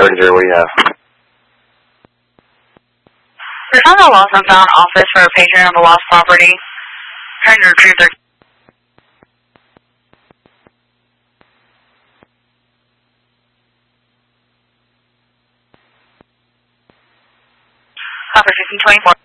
30, what do you have? There's not a lost and found office for a patron of a lost property. Trying to retrieve their... Officer 1624.